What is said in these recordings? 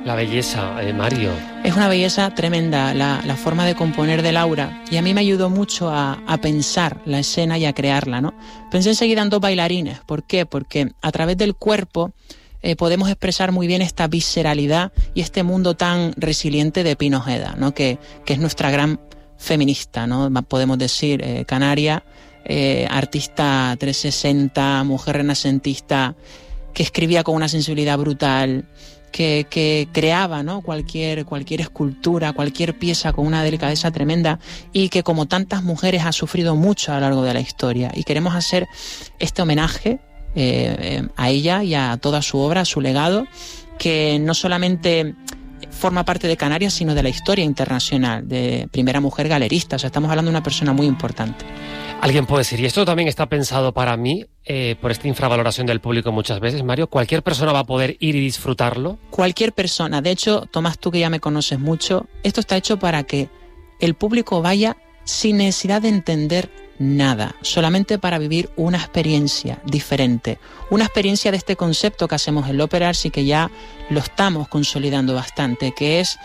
La belleza, Mario. Es una belleza tremenda la forma de componer de Laura, y a mí me ayudó mucho a pensar la escena y a crearla, ¿no? Pensé enseguida en dos bailarines. ¿Por qué? Porque a través del cuerpo podemos expresar muy bien esta visceralidad y este mundo tan resiliente de Pina Ojeda, ¿no? Que es nuestra gran feminista, ¿no? Podemos decir, canaria, artista 360, mujer renacentista, que escribía con una sensibilidad brutal, que creaba, ¿no? cualquier escultura, cualquier pieza con una delicadeza tremenda, y que, como tantas mujeres, ha sufrido mucho a lo largo de la historia. Y queremos hacer este homenaje a ella y a toda su obra, a su legado, que no solamente forma parte de Canarias, sino de la historia internacional, de primera mujer galerista. O sea, estamos hablando de una persona muy importante. Alguien puede decir, y esto también está pensado para mí, por esta infravaloración del público muchas veces, Mario, ¿cualquier persona va a poder ir y disfrutarlo? Cualquier persona. De hecho, Tomás, tú que ya me conoces mucho, esto está hecho para que el público vaya sin necesidad de entender nada, solamente para vivir una experiencia diferente, una experiencia de este concepto que hacemos en L'Opera Arts y que ya lo estamos consolidando bastante, que es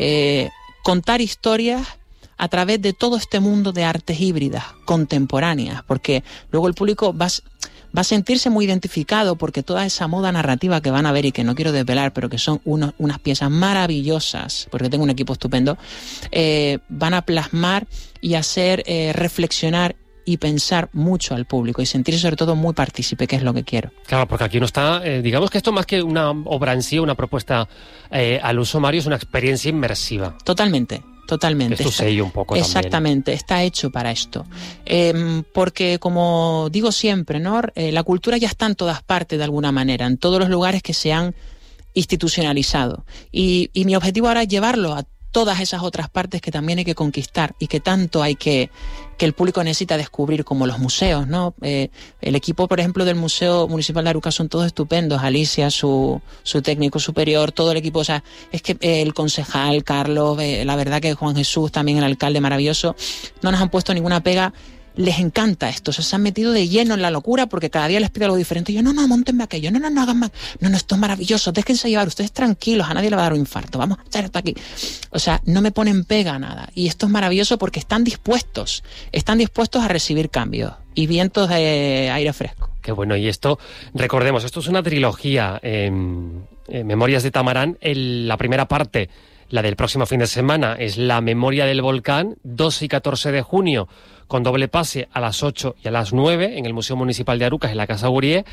contar historias a través de todo este mundo de artes híbridas, contemporáneas, porque luego el público va a sentirse muy identificado, porque toda esa moda narrativa que van a ver y que no quiero desvelar, pero que son unas piezas maravillosas, porque tengo un equipo estupendo, van a plasmar y hacer reflexionar y pensar mucho al público y sentirse sobre todo muy partícipe, que es lo que quiero. Claro, porque aquí uno está, digamos que esto más que una obra en sí, una propuesta al uso, Mario, es una experiencia inmersiva. Totalmente. Es tu sello un poco. Exactamente, también está hecho para esto. Porque, como digo siempre, ¿no? La cultura ya está en todas partes de alguna manera, en todos los lugares que se han institucionalizado. Y mi objetivo ahora es llevarlo a todas esas otras partes que también hay que conquistar y que tanto hay que el público necesita descubrir, como los museos, ¿no? El equipo, por ejemplo, del Museo Municipal de Arucas son todos estupendos. Alicia, su técnico superior, todo el equipo. O sea, es que el concejal, Carlos, la verdad que Juan Jesús, también el alcalde maravilloso, no nos han puesto ninguna pega. Les encanta esto, o sea, se han metido de lleno en la locura, porque cada día les pido algo diferente. Y yo, no, móntenme aquello, no hagan más. No, esto es maravilloso, déjense llevar, ustedes tranquilos, a nadie le va a dar un infarto, vamos a echar esto aquí. O sea, no me ponen pega a nada. Y esto es maravilloso porque están dispuestos a recibir cambios y vientos de aire fresco. Qué bueno, y esto, recordemos, esto es una trilogía, Memorias de Tamarán. La primera parte, la del próximo fin de semana, es La Memoria del Volcán, 12 y 14 de junio, con doble pase a las 8 y a las 9 en el Museo Municipal de Arucas, en la Casa Gurié,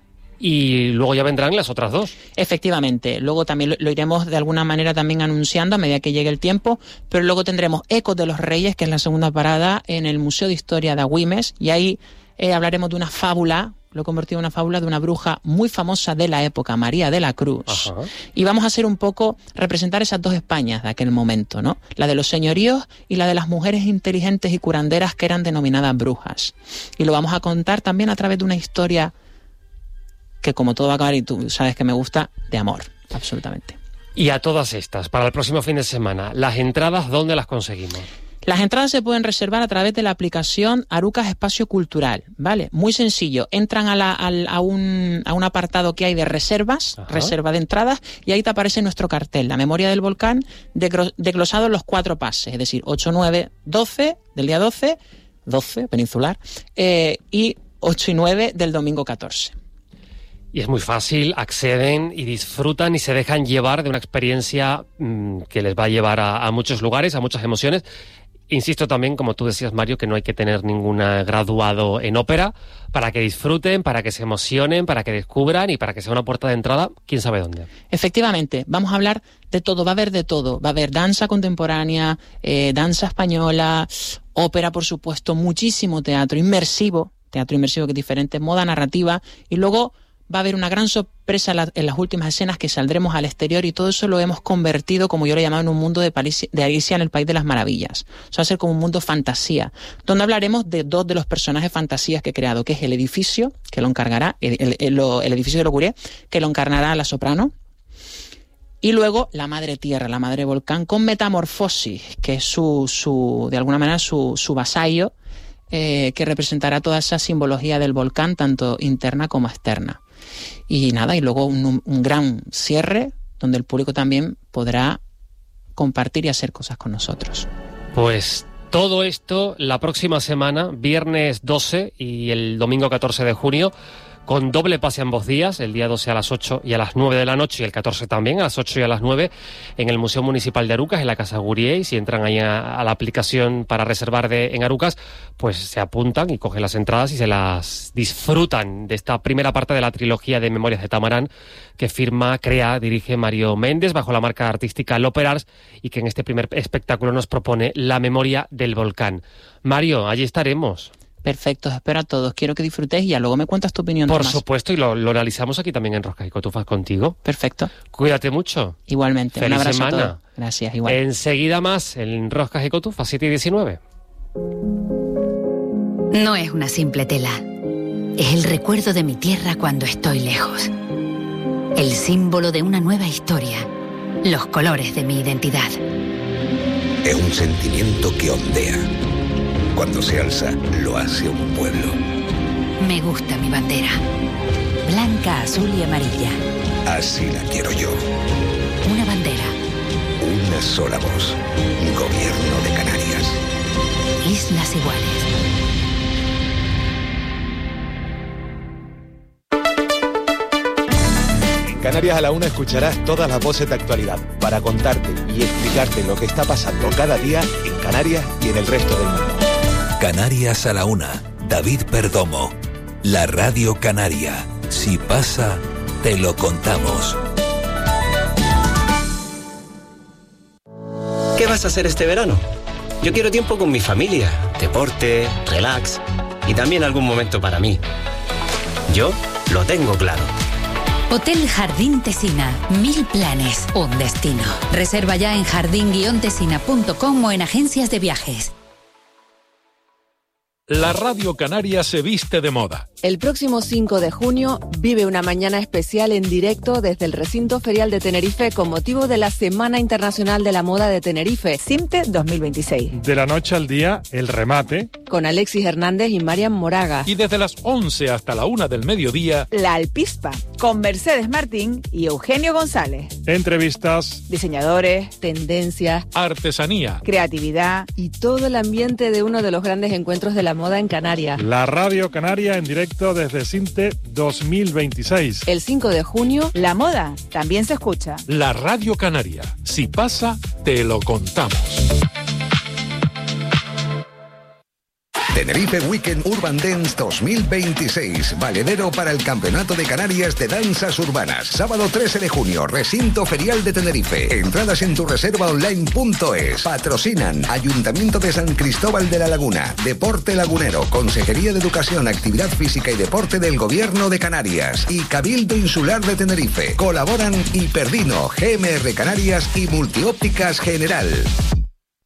y luego ya vendrán las otras dos. Efectivamente, luego también lo iremos de alguna manera también anunciando a medida que llegue el tiempo, pero luego tendremos Ecos de los Reyes, que es la segunda parada, en el Museo de Historia de Agüimes, y ahí hablaremos de una fábula. Lo he convertido en una fábula de una bruja muy famosa de la época, María de la Cruz. Ajá. Y vamos a hacer un poco, representar esas dos Españas de aquel momento, ¿no? La de los señoríos y la de las mujeres inteligentes y curanderas que eran denominadas brujas. Y lo vamos a contar también a través de una historia que, como todo va a acabar, y tú sabes que me gusta, de amor, absolutamente. Y a todas estas, para el próximo fin de semana, ¿las entradas dónde las conseguimos? Las entradas se pueden reservar a través de la aplicación Arucas Espacio Cultural, ¿vale? Muy sencillo. Entran a un apartado que hay de reservas, ajá, reserva de entradas, y ahí te aparece nuestro cartel, La Memoria del Volcán, desglosado en los 4 pases, es decir, 8, 9, 12 del día 12 peninsular, y 8 y 9 del domingo 14. Y es muy fácil, acceden y disfrutan y se dejan llevar de una experiencia que les va a llevar a muchos lugares, a muchas emociones. Insisto también, como tú decías, Mario, que no hay que tener ningún graduado en ópera para que disfruten, para que se emocionen, para que descubran y para que sea una puerta de entrada, quién sabe dónde. Efectivamente, vamos a hablar de todo, va a haber de todo. Va a haber danza contemporánea, danza española, ópera, por supuesto, muchísimo teatro inmersivo que es diferente, moda narrativa, y luego va a haber una gran sorpresa en las últimas escenas, que saldremos al exterior, y todo eso lo hemos convertido, como yo lo he llamado, en un mundo de Alicia en el País de las Maravillas. O sea, va a ser como un mundo fantasía, donde hablaremos de 2 de los personajes fantasías que he creado, que es el edificio, que lo encargará, el edificio de Locuré, que lo encarnará la soprano, y luego la Madre Tierra, la Madre Volcán, con Metamorfosis, que es de alguna manera su vasallo, que representará toda esa simbología del volcán, tanto interna como externa. Y nada, y luego un gran cierre donde el público también podrá compartir y hacer cosas con nosotros. Pues todo esto la próxima semana, viernes 12 y el domingo 14 de junio, con doble pase ambos días, el día 12 a las 8 y a las 9 de la noche y el 14 también a las 8 y a las 9 en el Museo Municipal de Arucas, en la Casa Gurié. Y si entran ahí a la aplicación para reservar en Arucas, pues se apuntan y cogen las entradas y se las disfrutan de esta primera parte de la trilogía de Memorias de Tamarán que dirige Mario Méndez bajo la marca artística L'Operars y que en este primer espectáculo nos propone la memoria del volcán. Mario, allí estaremos. Perfecto, os espero a todos. Quiero que disfrutéis y ya luego me cuentas tu opinión. Por Tomás. supuesto, y lo analizamos aquí también en Roscas y Cotufas contigo. Perfecto. Cuídate mucho. Igualmente. Feliz un abrazo semana. a todos. Gracias, igual. Enseguida más en Roscas y Cotufas, 7 y 19. No es una simple tela. Es el recuerdo de mi tierra cuando estoy lejos. El símbolo de una nueva historia. Los colores de mi identidad. Es un sentimiento que ondea. Cuando se alza, lo hace un pueblo. Me gusta mi bandera. Blanca, azul y amarilla. Así la quiero yo. Una bandera. Una sola voz. Gobierno de Canarias. Islas Iguales. En Canarias a la 1 escucharás todas las voces de actualidad para contarte y explicarte lo que está pasando cada día en Canarias y en el resto del mundo. Canarias a la 1. David Perdomo. La Radio Canaria. Si pasa, te lo contamos. ¿Qué vas a hacer este verano? Yo quiero tiempo con mi familia, deporte, relax y también algún momento para mí. Yo lo tengo claro. Hotel Jardín Tesina. 1000 planes, un destino. Reserva ya en jardín-tesina.com o en agencias de viajes. La Radio Canaria se viste de moda. El próximo 5 de junio vive una mañana especial en directo desde el Recinto Ferial de Tenerife con motivo de la Semana Internacional de la Moda de Tenerife, CIMTE 2026. De la noche al día, el remate. Con Alexis Hernández y Marian Moraga. Y desde las 11 hasta la 1 del mediodía, La Alpispa, con Mercedes Martín y Eugenio González. Entrevistas. Diseñadores, tendencias, artesanía, creatividad y todo el ambiente de uno de los grandes encuentros de la moda en Canarias. La Radio Canaria en directo desde CIMTE 2026. El 5 de junio, la moda también se escucha. La Radio Canaria. Si pasa, te lo contamos. Tenerife Weekend Urban Dance 2026, valedero para el Campeonato de Canarias de Danzas Urbanas. Sábado 13 de junio, Recinto Ferial de Tenerife. Entradas en tureservaonline.es. Patrocinan Ayuntamiento de San Cristóbal de la Laguna, Deporte Lagunero, Consejería de Educación, Actividad Física y Deporte del Gobierno de Canarias y Cabildo Insular de Tenerife. Colaboran Hiperdino, GMR Canarias y Multiópticas General.